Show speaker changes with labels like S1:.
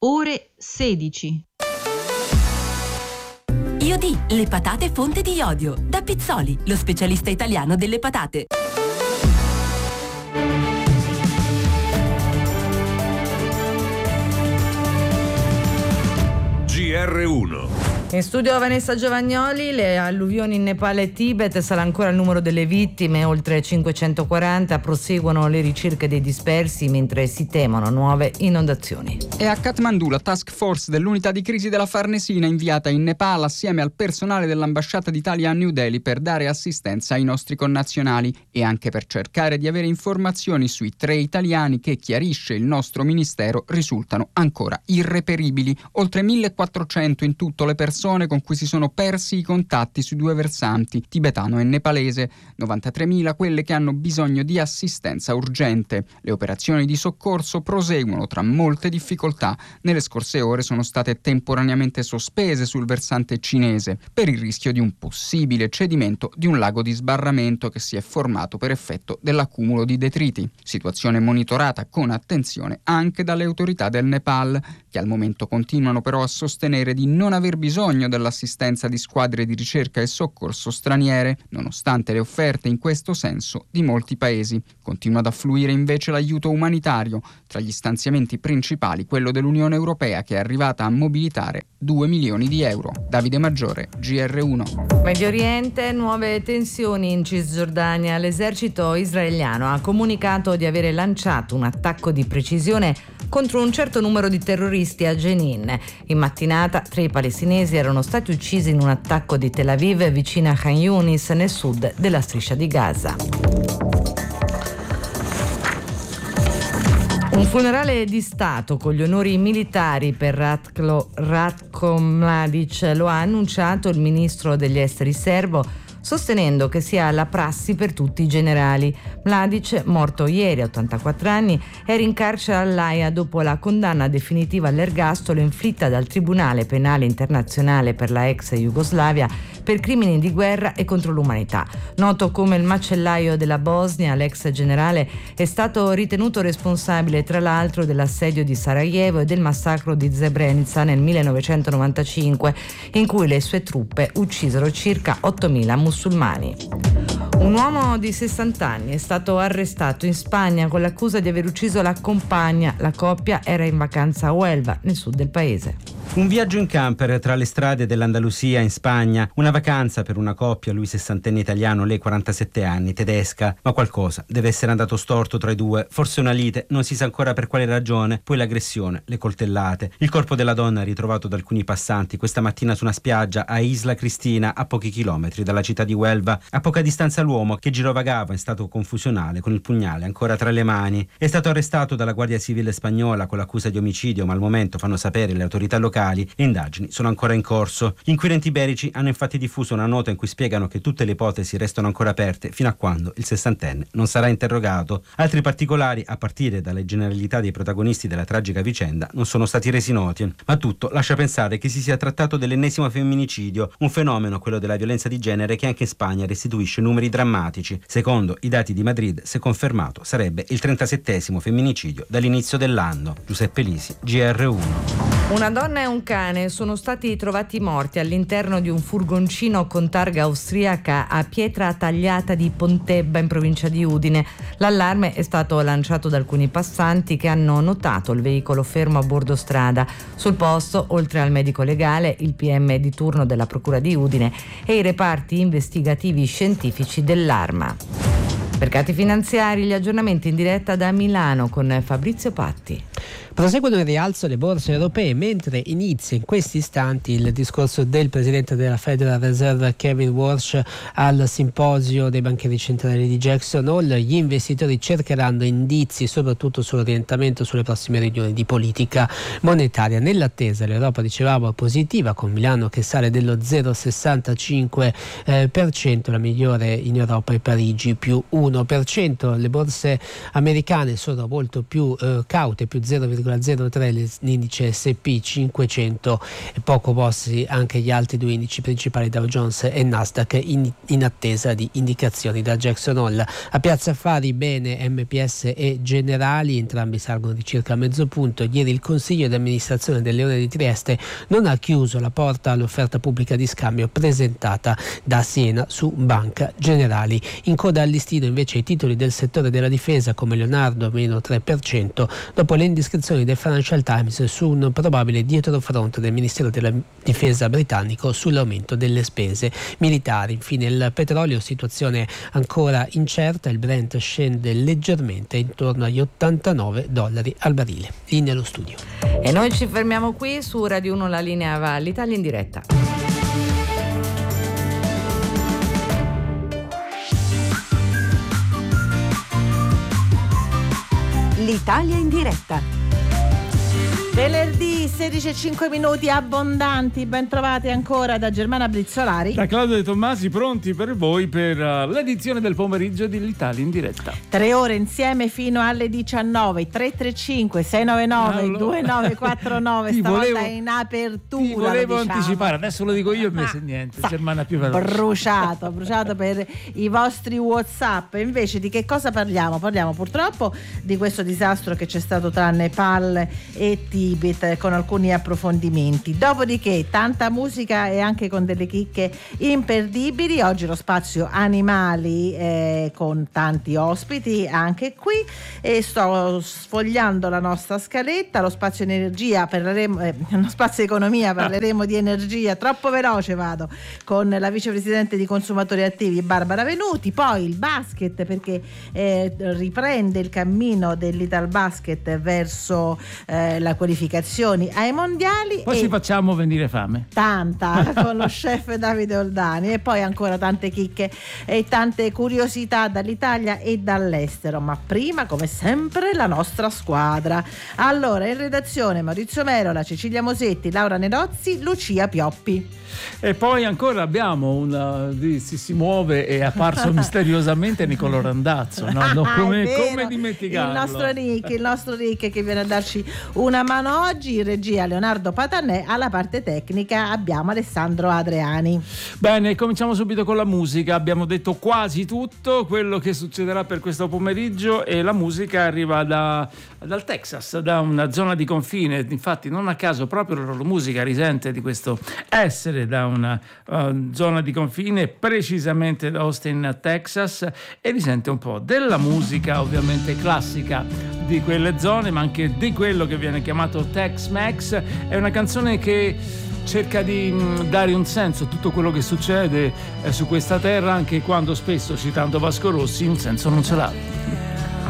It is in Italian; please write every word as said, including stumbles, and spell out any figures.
S1: ore sedici.
S2: Iodi, le patate fonte di iodio. Da Pizzoli, lo specialista italiano delle patate.
S3: G R uno.
S4: In studio Vanessa Giovagnoli. Le alluvioni in Nepal e Tibet, sarà ancora il numero delle vittime, oltre cinquecentoquaranta, proseguono le ricerche dei dispersi mentre si temono nuove inondazioni.
S5: E a Kathmandu la task force dell'unità di crisi della Farnesina inviata in Nepal assieme al personale dell'ambasciata d'Italia a New Delhi per dare assistenza ai nostri connazionali e anche per cercare di avere informazioni sui tre italiani che, chiarisce il nostro ministero, risultano ancora irreperibili. Oltre millequattrocento in tutto le persone con cui si sono persi i contatti sui due versanti, tibetano e nepalese, novantatremila quelle che hanno bisogno di assistenza urgente. Le operazioni di soccorso proseguono tra molte difficoltà. Nelle scorse ore sono state temporaneamente sospese sul versante cinese per il rischio di un possibile cedimento di un lago di sbarramento che si è formato per effetto dell'accumulo di detriti. Situazione monitorata con attenzione anche dalle autorità del Nepal, che al momento continuano però a sostenere di non aver bisogno dell'assistenza di squadre di ricerca e soccorso straniere, nonostante le offerte in questo senso di molti paesi. Continua ad affluire invece l'aiuto umanitario, tra gli stanziamenti principali quello dell'Unione Europea, che è arrivata a mobilitare due milioni di euro. Davide Maggiore, G R uno.
S4: Medio Oriente, nuove tensioni in Cisgiordania. L'esercito israeliano ha comunicato di avere lanciato un attacco di precisione contro un certo numero di terroristi a Jenin. In mattinata tre palestinesi erano stati uccisi in un attacco di Tel Aviv vicino a Khan Yunis, nel sud della striscia di Gaza. Un funerale di Stato con gli onori militari per Ratko, Ratko Mladic lo ha annunciato il ministro degli esteri serbo, sostenendo che sia la prassi per tutti i generali. Mladic, morto ieri a ottantaquattro anni, era in carcere all'Aia dopo la condanna definitiva all'ergastolo inflitta dal Tribunale Penale Internazionale per la ex Jugoslavia per crimini di guerra e contro l'umanità. Noto come il macellaio della Bosnia, l'ex generale è stato ritenuto responsabile tra l'altro dell'assedio di Sarajevo e del massacro di Srebrenica nel millenovecentonovantacinque, in cui le sue truppe uccisero circa ottomila musulmani. Un uomo di sessanta anni è stato arrestato in Spagna con l'accusa di aver ucciso la compagna. La coppia era in vacanza a Huelva, nel sud del paese.
S6: Un viaggio in camper tra le strade dell'Andalusia in Spagna, una vacanza per una coppia, lui sessantenne italiano, lei quarantasette anni, tedesca, ma qualcosa deve essere andato storto tra i due, forse una lite, non si sa ancora per quale ragione, poi l'aggressione, le coltellate. Il corpo della donna ritrovato da alcuni passanti questa mattina su una spiaggia a Isla Cristina, a pochi chilometri dalla città di Huelva. A poca distanza l'uomo, che girovagava in stato confusionale con il pugnale ancora tra le mani, è stato arrestato dalla Guardia Civile spagnola con l'accusa di omicidio, ma al momento, fanno sapere le autorità locali, le indagini sono ancora in corso. Gli inquirenti iberici hanno infatti diffuso una nota in cui spiegano che tutte le ipotesi restano ancora aperte fino a quando il sessantenne non sarà interrogato. Altri particolari, a partire dalle generalità dei protagonisti della tragica vicenda, non sono stati resi noti, ma tutto lascia pensare che si sia trattato dell'ennesimo femminicidio, un fenomeno, quello della violenza di genere, che anche in Spagna restituisce numeri drammatici. Secondo i dati di Madrid, se confermato, sarebbe il trentasettesimo femminicidio dall'inizio dell'anno. Giuseppe Lisi, G R uno.
S4: Una donna e un cane sono stati trovati morti all'interno di un furgoncino con targa austriaca a Pietra Tagliata di Pontebba, in provincia di Udine. L'allarme è stato lanciato da alcuni passanti che hanno notato il veicolo fermo a bordo strada. Sul posto, oltre al medico legale, il P M di turno della Procura di Udine e i reparti investigativi scientifici dell'Arma. Mercati finanziari, gli aggiornamenti in diretta da Milano con Fabrizio Patti.
S7: Proseguono in rialzo le borse europee mentre inizia in questi istanti il discorso del presidente della Federal Reserve Kevin Warsh al simposio dei banchieri centrali di Jackson Hole. Gli investitori cercheranno indizi soprattutto sull'orientamento sulle prossime riunioni di politica monetaria. Nell'attesa l'Europa, dicevamo, positiva, con Milano che sale dello zero virgola sessantacinque per cento, la migliore in Europa è Parigi più uno uno per cento. Le borse americane sono molto più eh, caute, più zero virgola zero tre l'indice S e P cinquecento, e poco mossi anche gli altri due indici principali Dow Jones e Nasdaq in, in attesa di indicazioni da Jackson Hole. A Piazza Affari bene M P S e Generali, entrambi salgono di circa mezzo punto. Ieri il Consiglio di amministrazione del Leone di Trieste non ha chiuso la porta all'offerta pubblica di scambio presentata da Siena su Banca Generali. In coda al listino invece i titoli del settore della difesa come Leonardo meno tre per cento dopo le indiscrezioni del Financial Times su un probabile dietrofront del Ministero della Difesa britannico sull'aumento delle spese militari. Infine il petrolio, situazione ancora incerta, il Brent scende leggermente intorno agli ottantanove dollari al barile. Linea allo studio.
S4: E noi ci fermiamo qui su Radio uno, la linea va all'Italia in diretta.
S3: L'Italia in diretta. Venerdì sedici e cinque minuti abbondanti, ben trovati ancora da Germana Brizzolari,
S8: da Claudio De Tommasi, pronti per voi per uh, l'edizione del pomeriggio dell'Italia in diretta.
S3: Tre ore insieme fino alle diciannove. Tre tre cinque sei nove nove due nove quattro nove. Stavolta volevo, in apertura.
S8: Ti volevo
S3: diciamo.
S8: anticipare, adesso lo dico io e mese niente. Germana più veloce.
S3: Bruciato, bruciato per i vostri WhatsApp. Invece di che cosa parliamo? Parliamo purtroppo di questo disastro che c'è stato tra Nepal e Tibet, con alcuni approfondimenti. Dopodiché tanta musica e anche con delle chicche imperdibili. Oggi lo spazio animali eh, con tanti ospiti anche qui, e sto sfogliando la nostra scaletta. Lo spazio energia parleremo, eh, lo spazio economia parleremo di energia, troppo veloce vado, con la vicepresidente di Consumatori Attivi Barbara Venuti. Poi il basket, perché eh, riprende il cammino dell'Italbasket verso eh, la qualificazioni ai mondiali.
S8: Poi
S3: e
S8: ci facciamo venire fame.
S3: Tanta con lo chef Davide Oldani, e poi ancora tante chicche e tante curiosità dall'Italia e dall'estero. Ma prima, come sempre, la nostra squadra. Allora, in redazione Maurizio Merola, Cecilia Mosetti, Laura Nerozzi, Lucia Pioppi.
S8: E poi ancora abbiamo una si, si muove e è apparso misteriosamente Nicolò Randazzo, no? No, come, come dimenticarlo?
S3: Il nostro Nick, il nostro Nick che viene a darci una mano oggi. In regia Leonardo Patanè, alla parte tecnica abbiamo Alessandro Adriani.
S8: Bene, cominciamo subito con la musica. Abbiamo detto quasi tutto quello che succederà per questo pomeriggio, e la musica arriva da, dal Texas, da una zona di confine. Infatti non a caso proprio la loro musica risente di questo essere da una uh, zona di confine, precisamente da Austin, Texas, e risente un po' della musica ovviamente classica di quelle zone, ma anche di quello che viene chiamato Tex-Mex. È una canzone che cerca di mh, dare un senso a tutto quello che succede eh, su questa terra, anche quando spesso, citando Vasco Rossi, un senso non ce l'ha.